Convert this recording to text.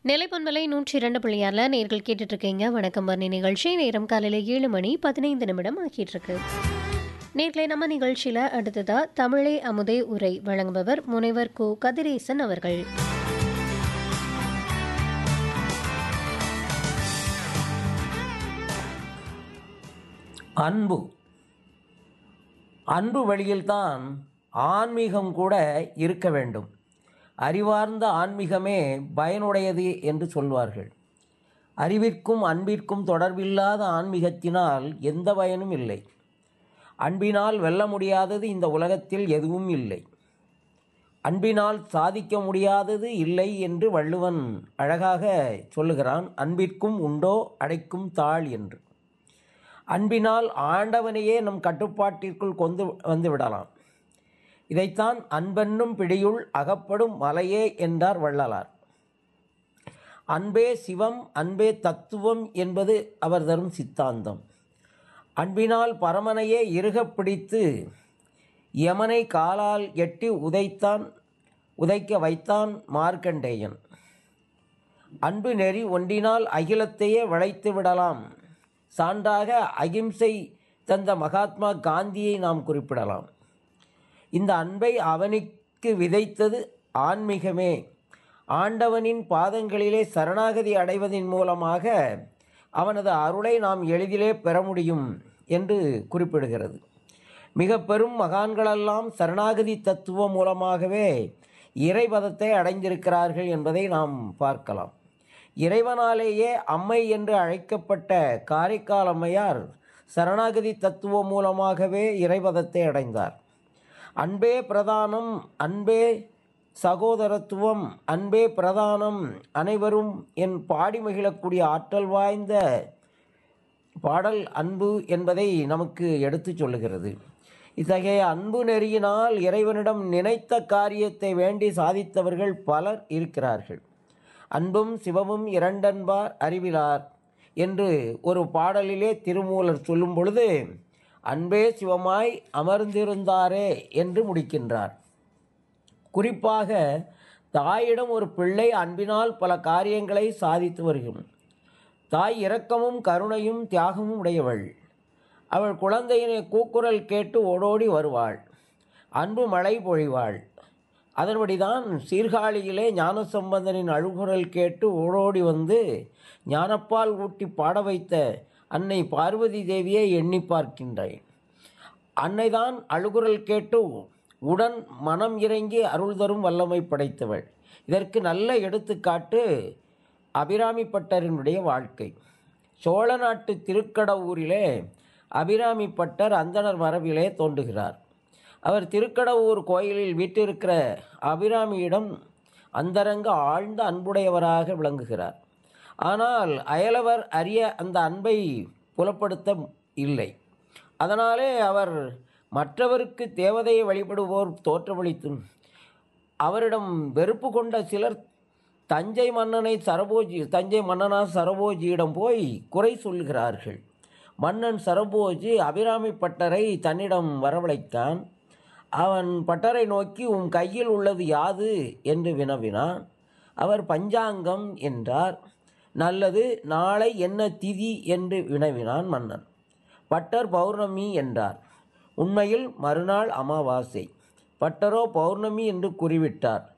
நிலைப்பண்பலை 102.6 நேர்கள் கேட்டுட்டு இருக்கீங்க. வணக்கம் பரணி நிகழ்ச்சி. நேரம் காலையில் 7:15 ஆகிட்டு இருக்கு. நேர்களை நம்ம நிகழ்ச்சியில் அடுத்ததா தமிழே அமுதே உரை வழங்குபவர் முனைவர் கு கதிரேசன் அவர்கள். அன்பு அன்பு வழியில்தான் ஆன்மீகம் கூட இருக்க வேண்டும். அறிவார்ந்த ஆன்மீகமே பயனுடையது என்று சொல்வார்கள். அறிவிற்கும் அன்பிற்கும் தொடர்பில்லாத ஆன்மீகத்தினால் எந்த பயனும் இல்லை. அன்பினால் வெல்ல முடியாதது இந்த உலகத்தில் எதுவும் இல்லை. அன்பினால் சாதிக்க முடியாதது இல்லை என்று வள்ளுவன் அழகாக சொல்லுகிறான். அன்பிற்கும் உண்டோ அடைக்கும் தாழ் என்று. அன்பினால் ஆண்டவனையே நம் கட்டுப்பாட்டிற்குள் கொண்டு வந்து விடலாம். இதைத்தான் அன்பென்னும் பிடியுள் அகப்படும் மலையே என்றார் வள்ளலார். அன்பே சிவம், அன்பே தத்துவம் என்பது அவர் தரும் சித்தாந்தம். அன்பினால் பரமனையே இறுகப் பிடித்து யமனை காலால் எட்டி உதைக்க வைத்தான் மார்க்கண்டேயன். அன்பு நெறி ஒன்றினால் அகிலத்தையே வளைத்து விடலாம். சான்றாக அகிம்சை தந்த மகாத்மா காந்தியை நாம் குறிப்பிடலாம். இந்த அன்பை அவனுக்கு விதைத்தது ஆன்மீகமே. ஆண்டவனின் பாதங்களிலே சரணாகதி அடைவதன் மூலமாக அவனது அருளை நாம் எளிதிலே பெற முடியும் என்று குறிப்பிடுகிறது. மிக பெரும் மகான்களெல்லாம் சரணாகதி தத்துவம் மூலமாகவே இறைபதத்தை அடைந்திருக்கிறார்கள் என்பதை நாம் பார்க்கலாம். இறைவனாலேயே அம்மை என்று அழைக்கப்பட்ட காரைக்கால் அம்மையார் சரணாகதி தத்துவம் மூலமாகவே இறைபதத்தை அடைந்தார். அன்பே பிரதானம், அன்பே சகோதரத்துவம், அன்பே பிரதானம் அனைவரும் என் பாடி மகிழக்கூடிய ஆற்றல் வாய்ந்த பாடல் அன்பு என்பதை நமக்கு எடுத்து சொல்லுகிறது. இத்தகைய அன்பு நெறியினால் இறைவனிடம் நினைத்த காரியத்தை வேண்டி சாதித்தவர்கள் பலர் இருக்கிறார்கள். அன்பும் சிவமும் இரண்டன்பார் அறிவிலார் என்று ஒரு பாடலிலே திருமூலர் சொல்லும் பொழுது அன்பே சிவமாய் அமர்ந்திருந்தாரே என்று முடிக்கின்றார். குறிப்பாக தாயிடம் ஒரு பிள்ளை அன்பினால் பல காரியங்களை சாதித்து வருகிறார். தாய் இரக்கமும் கருணையும் தியாகமும் உடையவள். அவள் குழந்தையினை கூக்குரல் கேட்டு ஓடோடி வருவாள். அன்பு மழை பொழிவாள். அதன்படிதான் சீர்காழியிலே ஞானசம்பந்தனின் அழுகுரல் கேட்டு ஓடோடி வந்து ஞானப்பால் ஊட்டி பாட வைத்த அன்னை பார்வதி தேவியை எண்ணி பார்க்கின்றேன். அன்னைதான் அழுகுரல் கேட்டு உடன் மனம் இறங்கி அருள் தரும் வல்லமை படைத்தவள். இதற்கு நல்ல எடுத்துக்காட்டு அபிராமி பட்டரினுடைய வாழ்க்கை. சோழ நாட்டு திருக்கடவூரிலே அபிராமி பட்டர் அந்தணர் மரபிலே தோன்றுகிறார். அவர் திருக்கடவூர் கோயிலில் வீட்டிருக்கிற அபிராமியிடம் அந்தரங்க ஆழ்ந்த அன்புடையவராக விளங்குகிறார். ஆனால் அயலவர் அறிய அந்த அன்பை புலப்படுத்த இல்லை. அதனாலே அவர் மற்றவருக்கு தேவதையை வழிபடுவோர் தோற்றமளித்தும் அவரிடம் வெறுப்பு கொண்ட சிலர் தஞ்சை மன்னனார் சரபோஜியிடம் போய் குறை சொல்கிறார்கள். மன்னன் சரபோஜி அபிராமி பட்டரை தன்னிடம் வரவழைத்தான். அவன் பட்டரை நோக்கி உன் கையில் உள்ளது யாது என்று வினவினான். அவர் பஞ்சாங்கம் என்றார். நல்லது, நாளை என்ன திதி என்று வினவினான் மன்னன். பட்டர் பௌர்ணமி என்றார். உண்மையில் மறுநாள் அமாவாசை. பட்டரோ பௌர்ணமி என்று கூறிவிட்டார்.